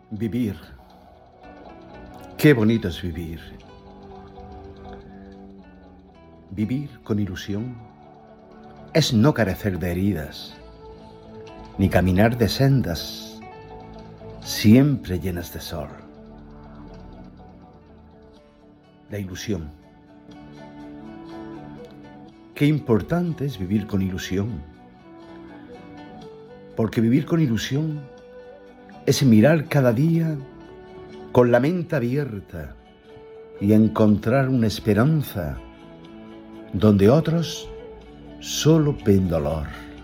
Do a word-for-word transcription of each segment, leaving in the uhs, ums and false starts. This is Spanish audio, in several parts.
Vivir. Qué bonito es vivir. Vivir con ilusión es no carecer de heridas, ni caminar de sendas siempre llenas de sol. La ilusión. Qué importante es vivir con ilusión, porque vivir con ilusión es mirar cada día con la mente abierta y encontrar una esperanza donde otros solo ven dolor.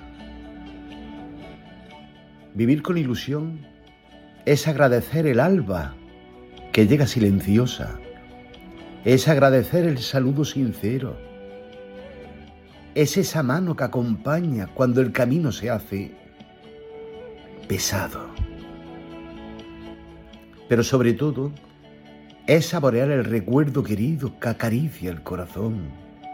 Vivir con ilusión es agradecer el alba que llega silenciosa, es agradecer el saludo sincero, es esa mano que acompaña cuando el camino se hace pesado. Pero sobre todo, es saborear el recuerdo querido que acaricia el corazón.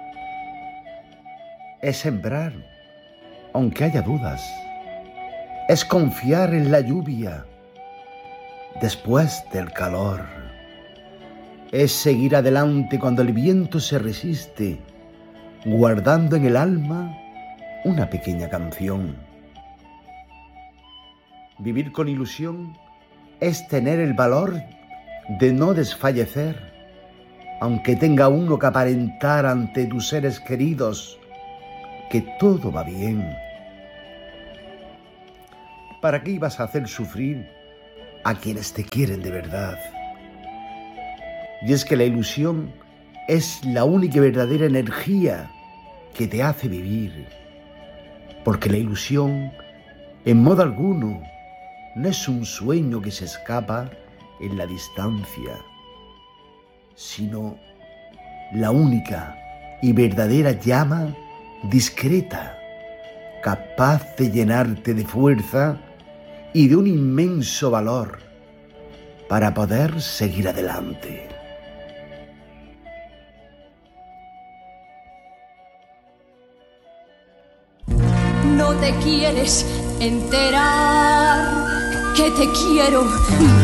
Es sembrar, aunque haya dudas. Es confiar en la lluvia después del calor. Es seguir adelante cuando el viento se resiste, guardando en el alma una pequeña canción. Vivir con ilusión es tener el valor de no desfallecer, aunque tenga uno que aparentar ante tus seres queridos que todo va bien. ¿Para qué ibas a hacer sufrir a quienes te quieren de verdad? Y es que la ilusión es la única y verdadera energía que te hace vivir, porque la ilusión, en modo alguno, no es un sueño que se escapa en la distancia, sino la única y verdadera llama discreta, capaz de llenarte de fuerza y de un inmenso valor para poder seguir adelante. No te quieres enterar que te quiero.